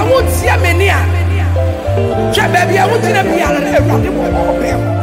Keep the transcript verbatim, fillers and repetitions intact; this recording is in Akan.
wotie me ne a hwɛ baabi a wogyina biara no awurade bɔ ɔbɛn